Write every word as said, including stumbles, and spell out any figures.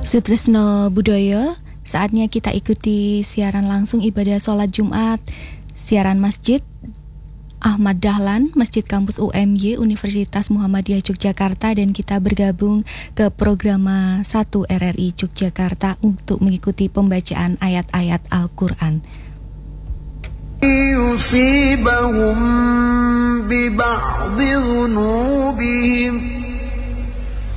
Sutresno Budoyo, saatnya kita ikuti siaran langsung ibadah sholat Jumat, siaran masjid Ahmad Dahlan, Masjid Kampus U M Y Universitas Muhammadiyah Yogyakarta, dan kita bergabung ke Programa satu R R I Yogyakarta untuk mengikuti pembacaan ayat-ayat Al-Quran. Yusibahum bi ba'di dhunubihim